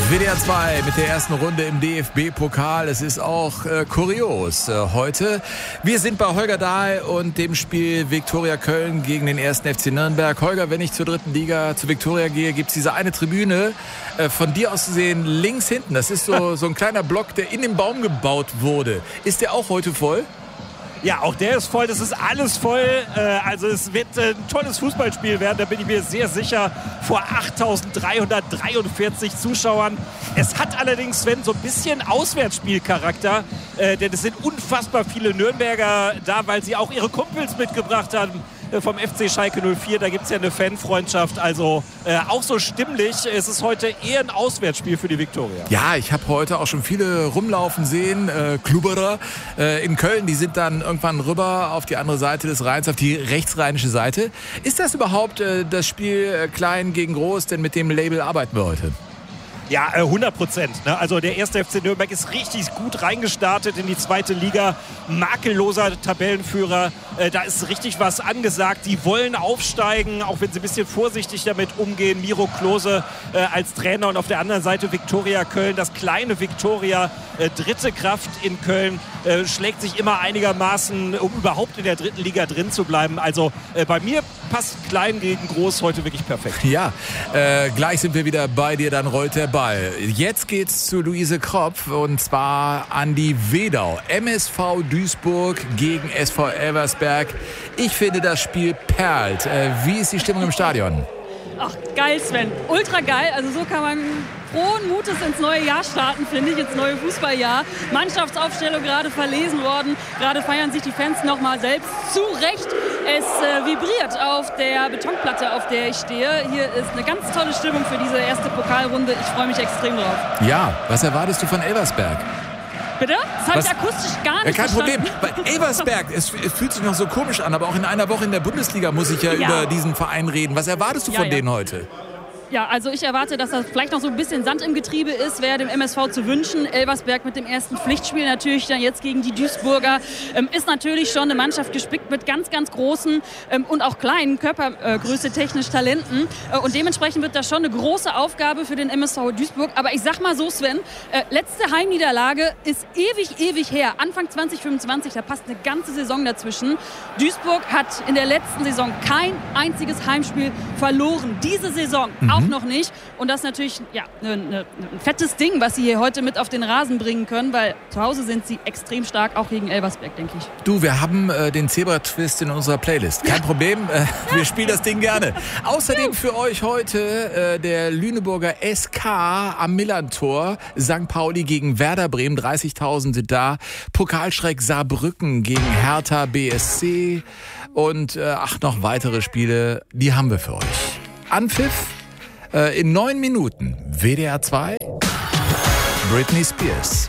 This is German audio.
WDR 2 mit der ersten Runde im DFB-Pokal. Es ist auch kurios heute. Wir sind bei Holger Dahl und dem Spiel Viktoria Köln gegen den 1. FC Nürnberg. Holger, wenn ich zur dritten Liga, zu Viktoria gehe, gibt es diese eine Tribüne, von dir aus gesehen links hinten. Das ist so ein kleiner Block, der in den Baum gebaut wurde. Ist der auch heute voll? Ja, auch der ist voll, das ist alles voll. Also es wird ein tolles Fußballspiel werden, da bin ich mir sehr sicher, vor 8.343 Zuschauern. Es hat allerdings, Sven, so ein bisschen Auswärtsspielcharakter, denn es sind unfassbar viele Nürnberger da, weil sie auch ihre Kumpels mitgebracht haben vom FC Schalke 04. Da gibt es ja eine Fanfreundschaft, also auch so stimmlich. Es ist heute eher ein Auswärtsspiel für die Viktoria. Ja, ich habe heute auch schon viele rumlaufen sehen, Klubberer in Köln, die sind dann irgendwann rüber auf die andere Seite des Rheins, auf die rechtsrheinische Seite. Ist das überhaupt das Spiel klein gegen groß, denn mit dem Label arbeiten wir heute? Ja, 100%. Ne? Also der 1. FC Nürnberg ist richtig gut reingestartet in die zweite Liga. Makelloser Tabellenführer. Da ist richtig was angesagt. Die wollen aufsteigen, auch wenn sie ein bisschen vorsichtig damit umgehen. Miro Klose als Trainer und auf der anderen Seite Viktoria Köln. Das kleine Viktoria, dritte Kraft in Köln, schlägt sich immer einigermaßen, um überhaupt in der dritten Liga drin zu bleiben. Also bei mir passt klein gegen groß heute wirklich perfekt. Ja, gleich sind wir wieder bei dir, dann rollt der Ball. Jetzt geht's zu Luise Kropf und zwar an die Wedau. MSV Duisburg gegen SV Elversberg. Ich finde, das Spiel perlt. Wie ist die Stimmung im Stadion? Ach, geil, Sven. Ultra geil. Also so kann man frohen Mutes ins neue Jahr starten, finde ich, ins neue Fußballjahr. Mannschaftsaufstellung gerade verlesen worden. Gerade feiern sich die Fans nochmal selbst zu Recht. Es vibriert auf der Betonplatte, auf der ich stehe. Hier ist eine ganz tolle Stimmung für diese erste Pokalrunde. Ich freue mich extrem drauf. Ja, was erwartest du von Elversberg? Bitte? Das habe ich akustisch gar nicht kein verstanden. Problem. Bei Elversberg, es fühlt sich noch so komisch an, aber auch in einer Woche in der Bundesliga muss ich ja über diesen Verein reden. Was erwartest du von denen heute? Ja, also ich erwarte, dass da vielleicht noch so ein bisschen Sand im Getriebe ist, wäre dem MSV zu wünschen. Elversberg mit dem ersten Pflichtspiel natürlich dann jetzt gegen die Duisburger. Ist natürlich schon eine Mannschaft gespickt mit ganz, ganz großen und auch kleinen Körpergröße technisch Talenten. Und dementsprechend wird das schon eine große Aufgabe für den MSV Duisburg. Aber ich sag mal so, Sven, letzte Heimniederlage ist ewig her. Anfang 2025, da passt eine ganze Saison dazwischen. Duisburg hat in der letzten Saison kein einziges Heimspiel verloren. Diese Saison auch noch nicht. Und das ist natürlich ein fettes Ding, was sie hier heute mit auf den Rasen bringen können, weil zu Hause sind sie extrem stark, auch gegen Elversberg, denke ich. Du, wir haben den Zebra-Twist in unserer Playlist. Kein Problem, wir spielen das Ding gerne. Außerdem für euch heute der Lüneburger SK am Millantor. St. Pauli gegen Werder Bremen, 30.000 sind da. Pokalschreck Saarbrücken gegen Hertha BSC. Und noch weitere Spiele, die haben wir für euch. Anpfiff in 9 Minuten. WDR 2. Britney Spears.